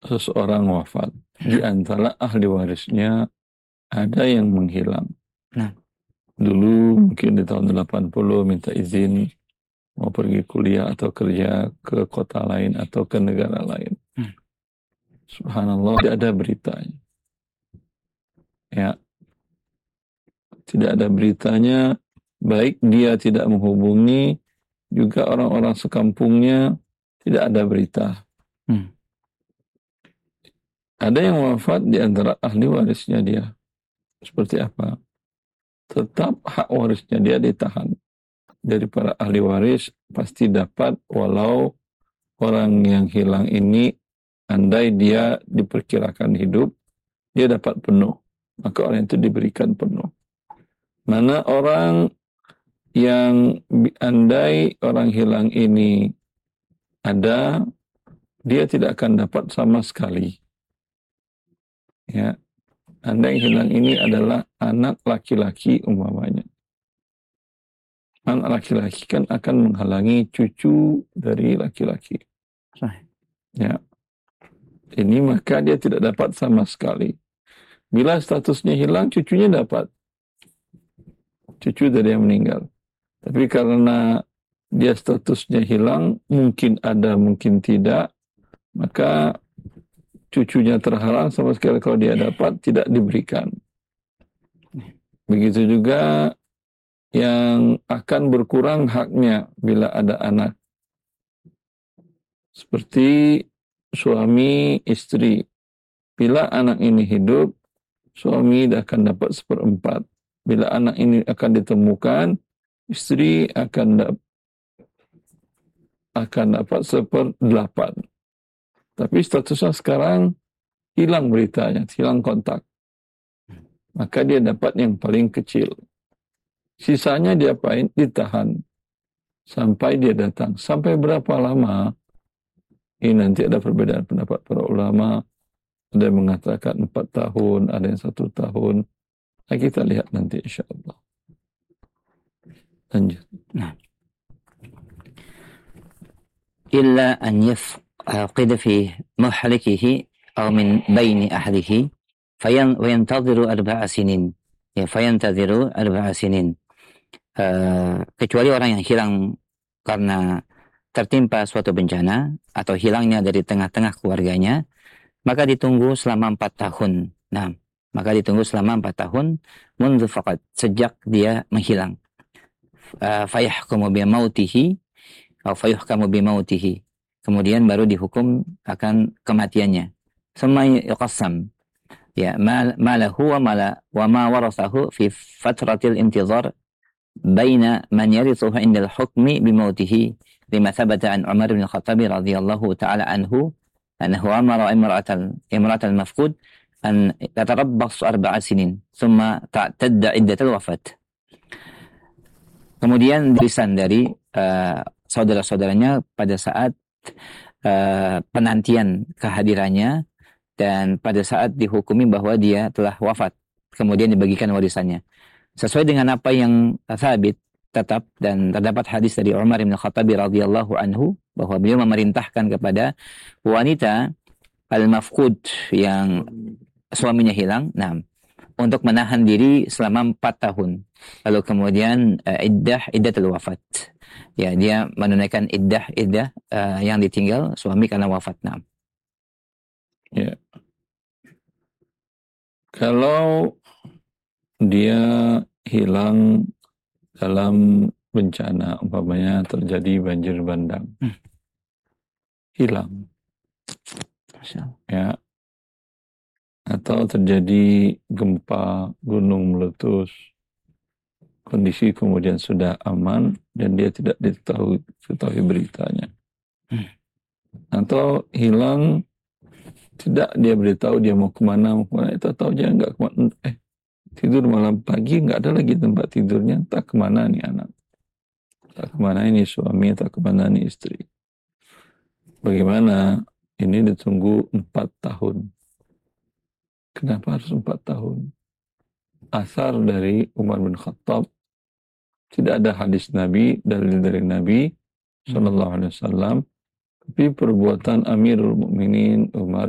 seseorang wafat, di antara ahli warisnya ada yang menghilang. Nah. Dulu mungkin di tahun 80 minta izin mau pergi kuliah atau kerja ke kota lain atau ke negara lain. Subhanallah, tidak ada beritanya. Ya, tidak ada beritanya, baik dia tidak menghubungi, juga orang-orang sekampungnya tidak ada berita. Ada yang wafat di antara ahli warisnya dia. Seperti apa? Tetap hak warisnya dia ditahan. Dari para ahli waris pasti dapat, walau orang yang hilang ini andai dia diperkirakan hidup, dia dapat penuh. Maka orang itu diberikan penuh. Mana orang yang andai orang hilang ini ada, dia tidak akan dapat sama sekali. Ya, andai hilang ini adalah anak laki-laki umpamanya. Anak laki-laki kan akan menghalangi cucu dari laki-laki. Ya, ini maka dia tidak dapat sama sekali. Bila statusnya hilang, cucunya dapat. Cucu dari yang meninggal. Tapi karena dia statusnya hilang, mungkin ada, mungkin tidak, maka cucunya terhalang sama sekali. Kalau dia dapat, tidak diberikan. Begitu juga yang akan berkurang haknya bila ada anak. Seperti suami istri. Bila anak ini hidup, suami akan dapat 1/4. Bila anak ini akan ditemukan, istri akan dapat 1/8. Tapi statusnya sekarang hilang beritanya, hilang kontak. Maka dia dapat yang paling kecil. Sisanya dia ditahan sampai dia datang. Sampai berapa lama? Ini nanti ada perbedaan pendapat para ulama. Ada yang mengatakan 4 tahun, ada yang 1 tahun. Nah, kita lihat nanti insyaAllah. Lanjut. Nah. Illa an yafqid fi muhlikihi aw min baini ahlihi fayantadhiru 4 sinin. Ya, fayantadhiru 4 sinin. Kecuali orang yang hilang karena tertimpa suatu bencana atau hilangnya dari tengah-tengah keluarganya, maka ditunggu selama 4 tahun. Nah, maka ditunggu selama 4 tahun mundu faqad, sejak dia menghilang. Fayahkumu bi mautihi atau fayuhkamu bi mautihi. Kemudian baru dihukum akan kematiannya. Summa yuqassam. Ya, ma lahu wa ma warathahu fi fatratil intizar baina man yarithuhu indal hukmi bi mautihi. Lima thabata an Umar bin Khattab radhiyallahu ta'ala anhu annahu amara imra'atal mafqud an tatarabbas 4 sinin thumma ta'tadda iddatul wafat. Kemudian lisan dari saudara-saudaranya pada saat penantian kehadirannya dan pada saat dihukumi bahwa dia telah wafat, kemudian dibagikan warisannya sesuai dengan apa yang sabit tetap, dan terdapat hadis dari Umar bin Khattab radhiyallahu anhu bahwa beliau memerintahkan kepada wanita al-mafqud yang suaminya hilang, untuk menahan diri selama 4 tahun. Lalu kemudian iddatul wafat. Ya, dia menunaikan iddah yang ditinggal suami karena wafat. Ya. Kalau dia hilang dalam bencana, umpamanya terjadi banjir bandang. Hilang. Ya. Atau terjadi gempa gunung meletus, kondisi kemudian sudah aman dan dia tidak diketahui beritanya. Atau hilang, tidak dia beritahu dia mau kemana, itu tahu dia nggak kemana, tidur malam pagi nggak ada lagi tempat tidurnya, entah kemana nih anak, entah kemana ini suami, entah kemana nih istri. Bagaimana? Ini ditunggu 4 tahun. Kenapa harus 4 tahun? Asar dari Umar bin Khattab, tidak ada hadis Nabi, dalil dari Nabi sallallahu alaihi wasallam, tapi perbuatan Amirul Mukminin Umar